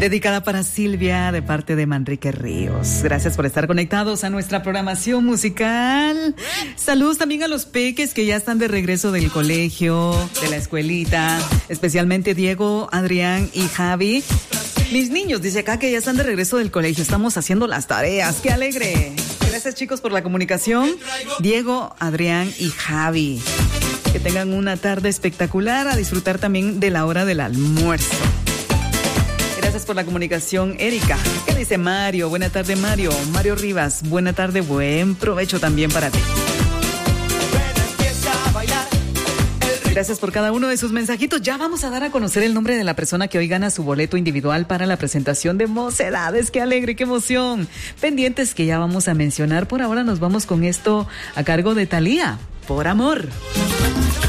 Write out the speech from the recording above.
Dedicada para Silvia de parte de Manrique Ríos. Gracias por estar conectados a nuestra programación musical. Saludos también a los peques que ya están de regreso del colegio, de la escuelita, especialmente Diego, Adrián y Javi. Mis niños, dice acá que ya están de regreso del colegio, estamos haciendo las tareas. ¡Qué alegre! Gracias, chicos, por la comunicación. Diego, Adrián y Javi. Que tengan una tarde espectacular, a disfrutar también de la hora del almuerzo. Gracias por la comunicación, Erika. ¿Qué dice Mario? Buena tarde, Mario. Mario Rivas, buena tarde, buen provecho también para ti. Gracias por cada uno de sus mensajitos. Ya vamos a dar a conocer el nombre de la persona que hoy gana su boleto individual para la presentación de Mocedades. ¡Qué alegre, qué emoción! Pendientes que ya vamos a mencionar. Por ahora nos vamos con esto a cargo de Thalía, Por Amor.